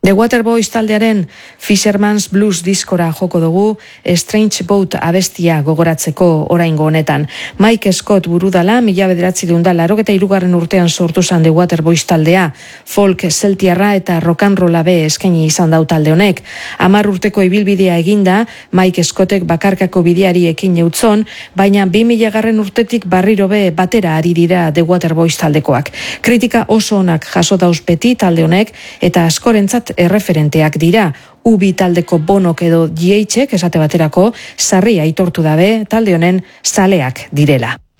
The Waterboys taldearen Fisherman's Blues diskora joko dugu Strange Boat abestia gogoratzeko oraingo honetan. Mike Scott burudala, 1983 urtean sortu zen The Waterboys taldea, folk celtiarra eta rock and rolla be eskaini izan dau talde honek. 10 urteko ibilbidea eginda, Mike Scottek bakarkako bideari ekin eutzon, baina 2000 urtetik barriro be batera ari dira The Waterboys taldekoak. Kritika oso onak jaso dauz beti talde honek eta askorentzat erreferenteak dira. Ubi taldeko Bonok edo GH-ek esate baterako sarri aitortu dabe talde honen zaleak direla.